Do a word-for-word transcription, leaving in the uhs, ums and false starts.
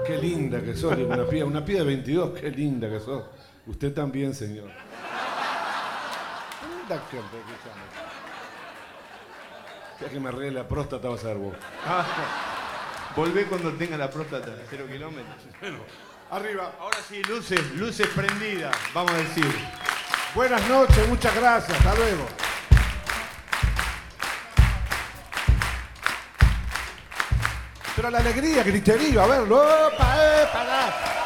qué linda que sos, una piba, una piba de veintidós, qué linda que sos. Usted también, señor. Ya que me arregle la próstata, vas a ver vos. Ah, volvé cuando tenga la próstata, cero kilómetros. Bueno, arriba. Ahora sí, luces, luces prendidas, vamos a decir. Buenas noches, muchas gracias, hasta luego. Pero la alegría, griterío, a verlo. ¡Opa, epa,